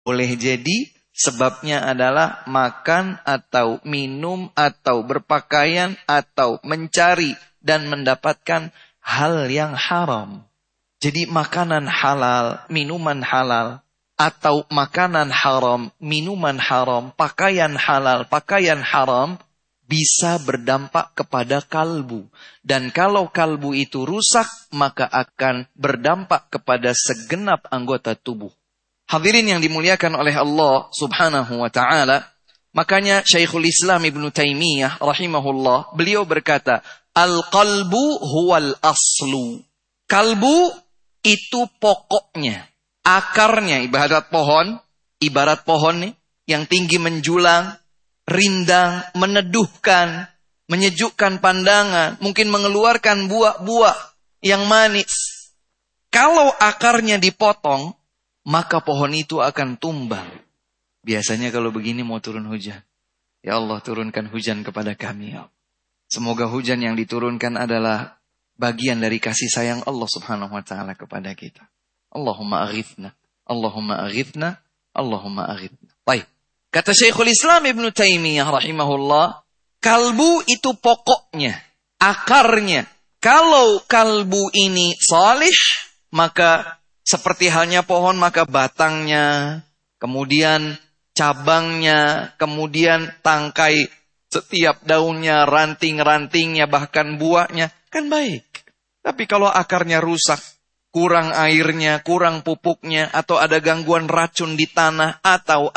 Boleh jadi sebabnya adalah makan atau minum atau berpakaian atau mencari dan mendapatkan hal yang haram. Jadi makanan halal, minuman halal, atau makanan haram, minuman haram, pakaian halal, pakaian haram, bisa berdampak kepada kalbu. Dan kalau kalbu itu rusak, maka akan berdampak kepada segenap anggota tubuh. Hadirin yang dimuliakan oleh Allah subhanahu wa ta'ala, makanya Syekhul Islam Ibn Taimiyah rahimahullah, beliau berkata, Al-qalbu huwal aslu. Kalbu itu pokoknya, akarnya, ibarat pohon nih, yang tinggi menjulang, rindang, meneduhkan, menyejukkan pandangan, mungkin mengeluarkan buah-buah yang manis. Kalau akarnya dipotong, maka pohon itu akan tumbang. Biasanya kalau begini mau turun hujan. Ya Allah, turunkan hujan kepada kami, ya Allah. Semoga hujan yang diturunkan adalah bagian dari kasih sayang Allah subhanahu wa ta'ala kepada kita. Allahumma aghithna, Allahumma aghithna, Allahumma aghithna. Baik. Kata Syekhul Islam Ibn Taimiyah rahimahullah, kalbu itu pokoknya, akarnya. Kalau kalbu ini salih, maka seperti halnya pohon, maka batangnya, kemudian cabangnya, kemudian tangkai setiap daunnya, ranting-rantingnya, bahkan buahnya, kan baik. Tapi kalau akarnya rusak, kurang airnya, kurang pupuknya, atau ada gangguan racun di tanah, atau,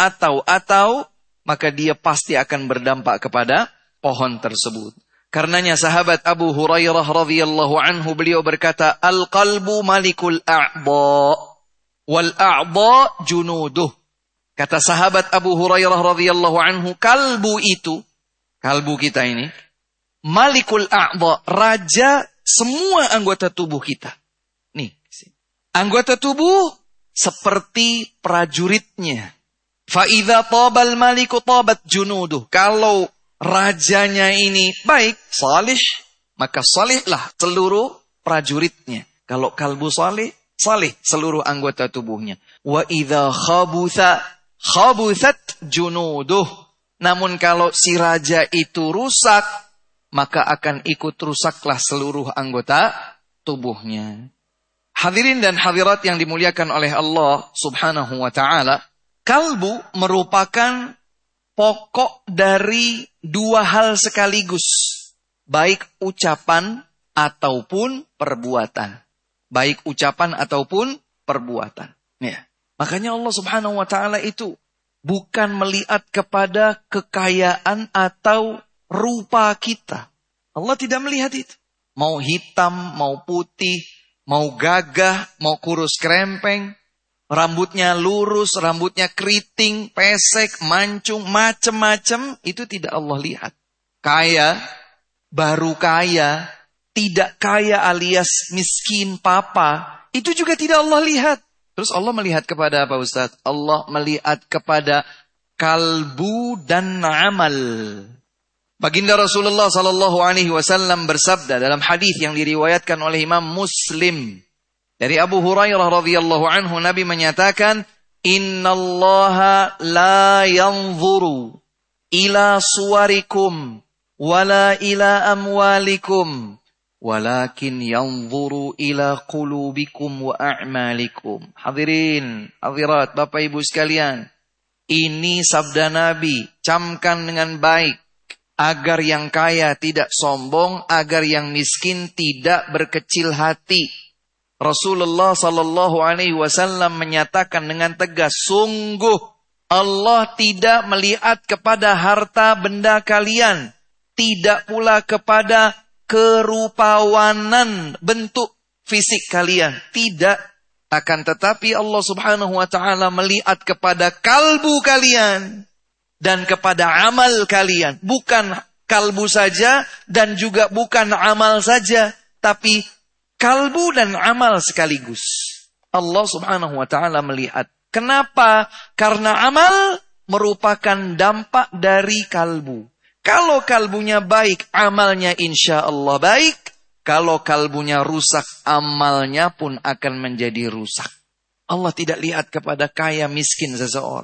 maka dia pasti akan berdampak kepada pohon tersebut. Karenanya sahabat Abu Hurairah radhiyallahu anhu, beliau berkata, Al-qalbu malikul a'dha, wal a'dha junuduh. Kata sahabat Abu Hurairah radhiyallahu anhu, kalbu kita ini, malikul a'dha, raja semua anggota tubuh kita. Nih, anggota tubuh seperti prajuritnya. Fa idza tabal maliku tabat junuduh. Kalau rajanya ini baik, salih, maka salihlah seluruh prajuritnya. Kalau kalbu salih seluruh anggota tubuhnya. Wa idza khabuthat junuduh. Namun kalau si raja itu rusak, maka akan ikut rusaklah seluruh anggota tubuhnya. Hadirin dan hadirat yang dimuliakan oleh Allah subhanahu wa ta'ala, kalbu merupakan pokok dari dua hal sekaligus, baik ucapan ataupun perbuatan. Baik ucapan ataupun perbuatan. Ya. Makanya Allah subhanahu wa ta'ala itu bukan melihat kepada kekayaan atau rupa kita. Allah tidak melihat itu. Mau hitam, mau putih, mau gagah, mau kurus krempeng, rambutnya lurus, rambutnya keriting, pesek, mancung, macam-macam, itu tidak Allah lihat. Kaya, baru kaya, tidak kaya alias miskin papa, itu juga tidak Allah lihat. Terus Allah melihat kepada apa, Ustaz? Allah melihat kepada kalbu dan amal. Baginda Rasulullah sallallahu alaihi wasallam bersabda dalam hadis yang diriwayatkan oleh Imam Muslim dari Abu Hurairah radhiyallahu anhu, Nabi menyatakan, "Innallaha la yanzuru ila suwarikum wala ila amwalikum, walakin yanzuru ila qulubikum wa a'malikum." Hadirin, hadirat, Bapak Ibu sekalian, ini sabda Nabi, camkan dengan baik. Agar yang kaya tidak sombong, agar yang miskin tidak berkecil hati. Rasulullah sallallahu alaihi wasallam menyatakan dengan tegas, sungguh Allah tidak melihat kepada harta benda kalian, tidak pula kepada kerupawanan bentuk fisik kalian, tidak. Akan tetapi Allah subhanahu wa ta'ala melihat kepada kalbu kalian dan kepada amal kalian. Bukan kalbu saja dan juga bukan amal saja, tapi kalbu dan amal sekaligus. Allah subhanahu wa ta'ala melihat. Kenapa? Karena amal merupakan dampak dari kalbu. Kalau kalbunya baik, amalnya insya Allah baik. Kalau kalbunya rusak, amalnya pun akan menjadi rusak. Allah tidak lihat kepada kaya miskin seseorang.